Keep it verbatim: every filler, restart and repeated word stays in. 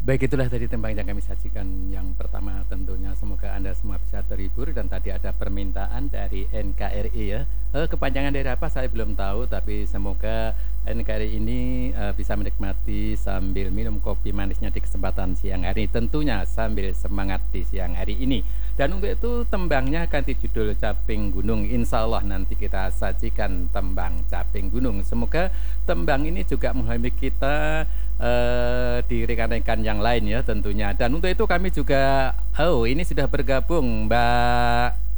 Baik, itulah tadi tembang yang kami sajikan. Yang pertama tentunya semoga Anda semua bisa terhibur, dan tadi ada permintaan dari N K R I ya. Eh, kepanjangan dari apa saya belum tahu, tapi semoga N K R I ini eh, bisa menikmati sambil minum kopi manisnya di kesempatan siang hari, tentunya sambil semangat di siang hari ini. Dan untuk itu tembangnya ganti judul Caping Gunung. Insya Allah nanti kita sajikan tembang Caping Gunung. Semoga tembang ini juga menghami kita eh, di rekan-rekan yang lain ya tentunya. Dan untuk itu kami juga, oh ini sudah bergabung Mbak